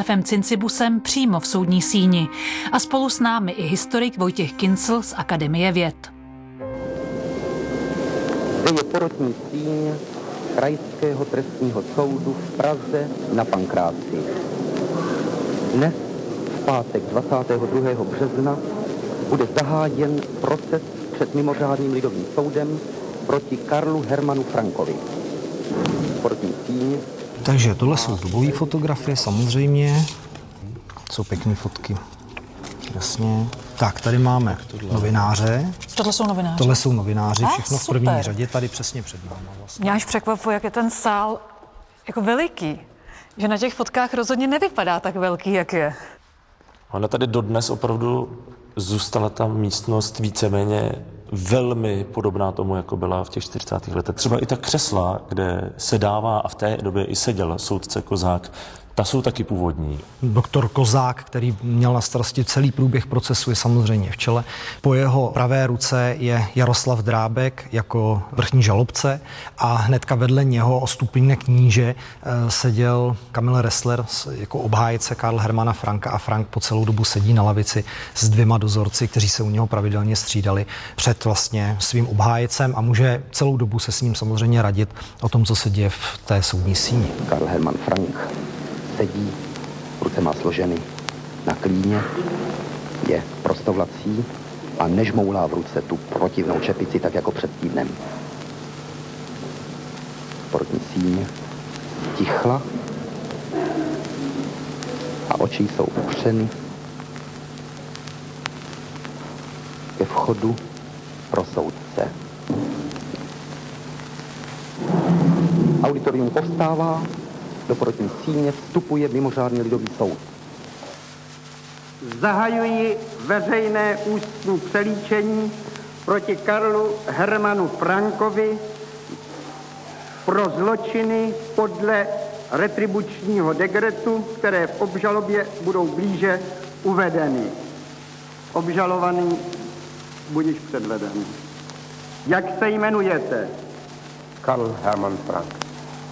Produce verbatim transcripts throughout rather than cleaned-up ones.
Josefem Cincibusem přímo v soudní síni a spolu s námi i historik Vojtěch Kincl z Akademie věd. To je porotní síň Krajského trestního soudu v Praze na Pankráci. Dnes, v pátek dvacátého druhého března, bude zahájen proces před mimořádným lidovým soudem proti Karlu Hermanu Frankovi. Porotní síň. Takže tohle jsou dobové fotografie, samozřejmě. Jsou pěkné fotky. Jasně. Tak, tady máme novináře. Tohle jsou novináři? Tohle jsou novináři, všechno A, v první řadě, tady přesně před námi. Vlastně. Mě až překvapuje, jak je ten sál jako veliký. Že na těch fotkách rozhodně nevypadá tak velký, jak je. Ona tady dodnes opravdu zůstala ta místnost víceméně velmi podobná tomu, jako byla v těch čtyřicátých letech. Třeba i ta křesla, kde se dává a v té době i seděl soudce Kozák, ta jsou taky původní. Doktor Kozák, který měl na starosti celý průběh procesu, je samozřejmě v čele. Po jeho pravé ruce je Jaroslav Drábek jako vrchní žalobce a hnedka vedle něho o stupínek níže seděl Kamil Ressler jako obhájce Karla Hermana Franka a Frank po celou dobu sedí na lavici s dvěma dozorci, kteří se u něho pravidelně střídali před vlastně svým obhájcem a může celou dobu se s ním samozřejmě radit o tom, co se děje v té soudní síni. Karl Hermann Frank sedí, ruce má složeny na klíně, je prostovlací a nežmoulá v ruce tu protivnou čepici, tak jako před týdnem. Porotní síň tichla a oči jsou upřeny ke vchodu pro soudce. Auditorium povstává, do porotní síně vstupuje mimořádný lidový soud. Zahajuji veřejné ústní přelíčení proti Karlu Hermanu Frankovi pro zločiny podle retribučního dekretu, které v obžalobě budou blíže uvedeny. Obžalovaný budiž předveden. Jak se jmenujete? Karl Hermann Frank.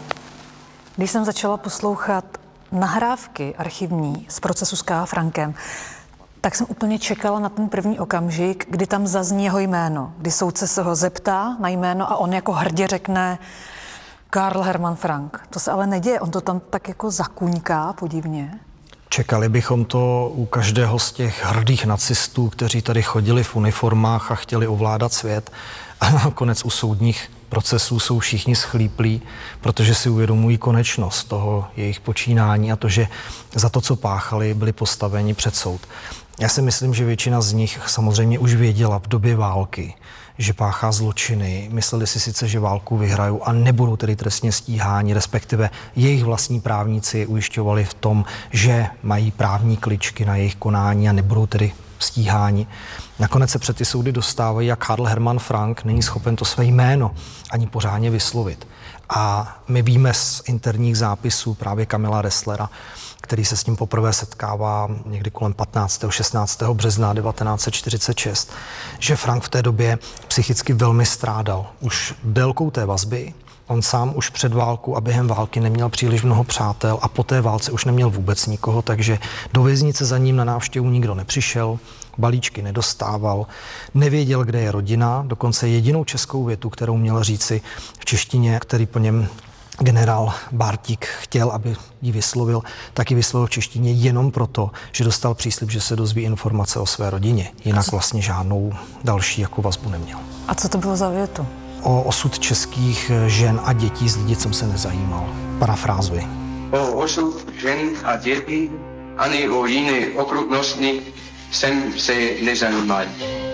Když jsem začala poslouchat nahrávky archivní z procesu s K. Frankem, tak jsem úplně čekala na ten první okamžik, kdy tam zazní jeho jméno, kdy soudce se ho zeptá na jméno a on jako hrdě řekne Karl Hermann Frank. To se ale neděje, on to tam tak jako zakuňká podivně. Čekali bychom to u každého z těch hrdých nacistů, kteří tady chodili v uniformách a chtěli ovládat svět. A nakonec u soudních procesů jsou všichni schlíplí, protože si uvědomují konečnost toho jejich počínání a to, že za to, co páchali, byli postaveni před soud. Já si myslím, že většina z nich samozřejmě už věděla v době války, že páchá zločiny. Mysleli si sice, že válku vyhrajou a nebudou tedy trestně stíháni, respektive jejich vlastní právníci ujišťovali v tom, že mají právní kličky na jejich konání a nebudou tedy stíháni. Nakonec se před ty soudy dostávají, jak Karl Hermann Frank není schopen to své jméno ani pořádně vyslovit. A my víme z interních zápisů právě Kamila Resslera, který se s ním poprvé setkává někdy kolem patnáctého šestnáctého března devatenáct set čtyřicet šest, že Frank v té době psychicky velmi strádal. Už délkou té vazby, on sám už před válkou a během války neměl příliš mnoho přátel a po té válce už neměl vůbec nikoho, takže do věznice za ním na návštěvu nikdo nepřišel, balíčky nedostával, nevěděl, kde je rodina, dokonce jedinou českou větu, kterou měl říci v češtině, který po něm generál Bártík chtěl, aby ji vyslovil, tak ji vyslovil v češtině jenom proto, že dostal příslib, že se dozví informace o své rodině. Jinak vlastně žádnou další jako vazbu neměl. A co to bylo za větu? O osud českých žen a dětí z lidí jsem se nezajímal. Parafrázuji. O osud žen a dětí ani o jiné okrutnosti jsem se nezajímal.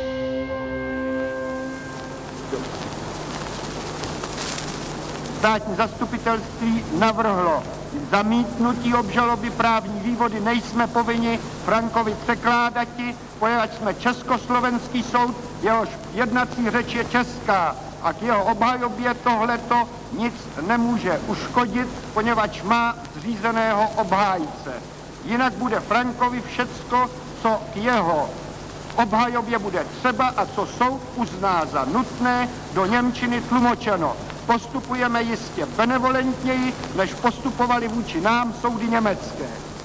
Státní zastupitelství navrhlo zamítnutí obžaloby, právní vývody nejsme povinni Frankovi překládati, poněvadž jsme Československý soud, jehož jednací řeč je česká a k jeho obhajobě tohleto nic nemůže uškodit, poněvadž má zřízeného obhájce. Jinak bude Frankovi všecko, co k jeho obhajobě bude třeba a co soud uzná za nutné, do němčiny tlumočeno. Postupujeme jistě benevolentněji, než postupovali vůči nám soudy německé.